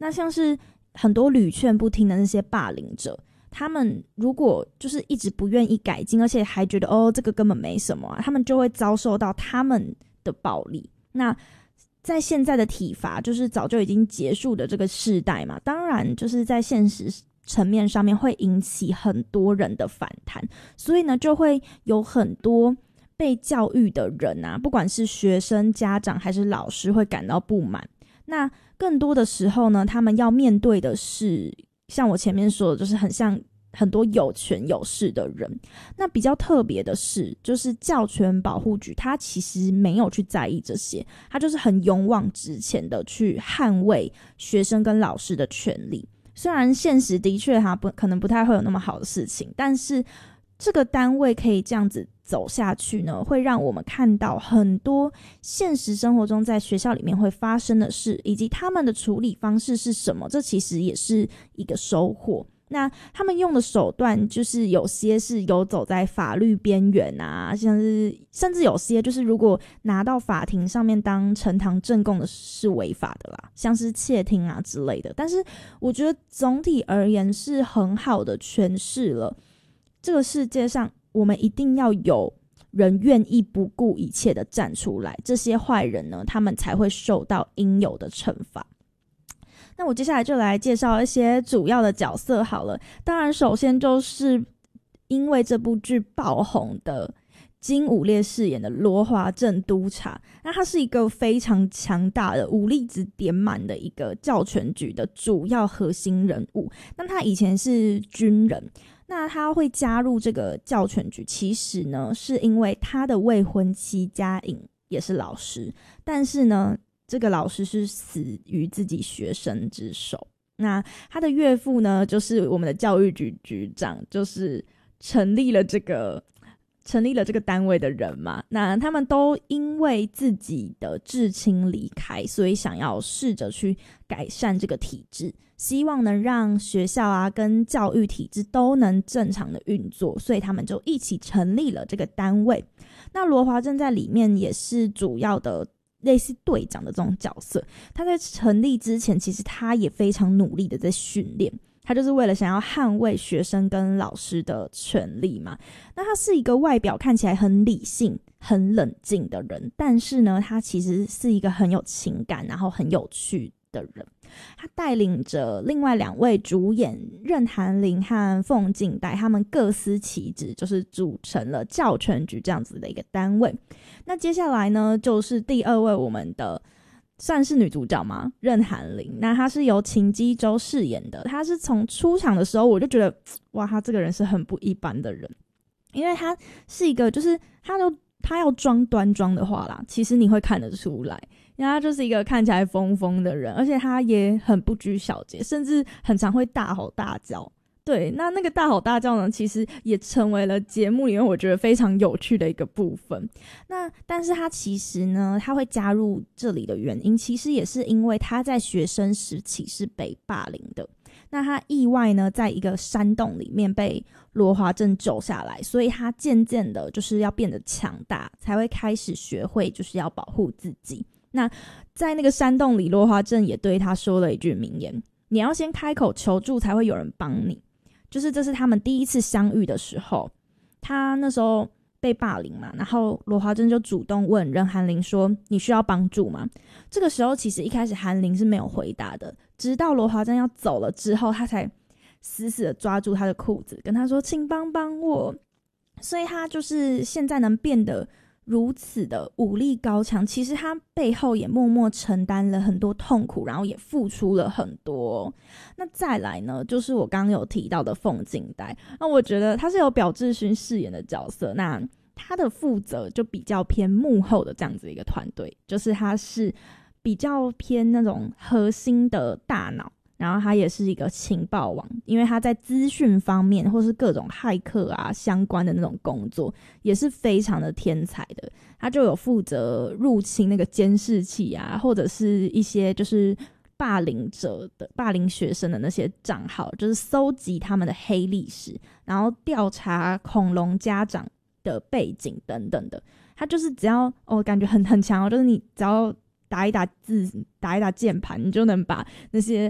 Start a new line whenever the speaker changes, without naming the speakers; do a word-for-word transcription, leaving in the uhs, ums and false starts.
那像是很多屡劝不听的那些霸凌者，他们如果就是一直不愿意改进，而且还觉得哦这个根本没什么啊，他们就会遭受到他们的暴力。那在现在的体罚就是早就已经结束的这个世代嘛，当然就是在现实层面上面会引起很多人的反弹，所以呢就会有很多被教育的人啊，不管是学生、家长还是老师会感到不满。那更多的时候呢，他们要面对的是像我前面说的，就是很像很多有权有势的人。那比较特别的是，就是教权保护局他其实没有去在意这些，他就是很勇往直前的去捍卫学生跟老师的权利。虽然现实的确他不可能不太会有那么好的事情，但是这个单位可以这样子走下去呢，会让我们看到很多现实生活中在学校里面会发生的事，以及他们的处理方式是什么，这其实也是一个收获。那他们用的手段就是有些是游走在法律边缘啊，像是甚至有些就是如果拿到法庭上面当呈堂证供的是违法的啦，像是窃听啊之类的。但是我觉得总体而言是很好的诠释了这个世界上我们一定要有人愿意不顾一切的站出来，这些坏人呢他们才会受到应有的惩罚。那我接下来就来介绍一些主要的角色好了。当然首先就是因为这部剧爆红的金武烈饰演的罗华正督察，那他是一个非常强大的武力值点满的一个教权局的主要核心人物。那他以前是军人，那他会加入这个教权局其实呢是因为他的未婚妻佳颖也是老师，但是呢这个老师是死于自己学生之手。那他的岳父呢就是我们的教育局局长，就是成立了这个成立了这个单位的人嘛。那他们都因为自己的至亲离开，所以想要试着去改善这个体制，希望能让学校啊跟教育体制都能正常的运作，所以他们就一起成立了这个单位。那罗华正在里面也是主要的类似队长的这种角色。他在成立之前其实他也非常努力的在训练，他就是为了想要捍卫学生跟老师的权利嘛。那他是一个外表看起来很理性很冷静的人，但是呢他其实是一个很有情感然后很有趣的人。他带领着另外两位主演任涵玲和凤静代，他们各司其职，就是组成了教权局这样子的一个单位。那接下来呢就是第二位我们的算是女主角吗？任涵玲。那她是由秦基周饰演的。她是从出场的时候我就觉得哇，她这个人是很不一般的人，因为她是一个就是她都她要装端庄的话啦，其实你会看得出来，因为他就是一个看起来疯疯的人，而且他也很不拘小节，甚至很常会大吼大叫。对，那那个大吼大叫呢其实也成为了节目里面我觉得非常有趣的一个部分。那但是他其实呢他会加入这里的原因其实也是因为他在学生时期是被霸凌的，那他意外呢在一个山洞里面被罗华正救下来，所以他渐渐的就是要变得强大，才会开始学会就是要保护自己。那在那个山洞里，罗华正也对他说了一句名言，你要先开口求助才会有人帮你。就是这是他们第一次相遇的时候，他那时候被霸凌嘛，然后罗华正就主动问任涵玲说你需要帮助吗？这个时候其实一开始涵玲是没有回答的，直到罗华正要走了之后，他才死死的抓住他的裤子跟他说请帮帮我。所以他就是现在能变得如此的武力高强，其实他背后也默默承担了很多痛苦，然后也付出了很多。那再来呢就是我刚刚有提到的凤静代，那我觉得他是由表志勋饰演的角色，那他的负责就比较偏幕后的这样子一个团队，就是他是比较偏那种核心的大脑，然后他也是一个情报网，因为他在资讯方面或是各种骇客啊相关的那种工作也是非常的天才的。他就有负责入侵那个监视器啊，或者是一些就是霸凌者的霸凌学生的那些账号，就是搜集他们的黑历史，然后调查恐龙家长的背景等等的。他就是只要哦感觉很很强哦，就是你只要打一打字打一打键盘，你就能把那些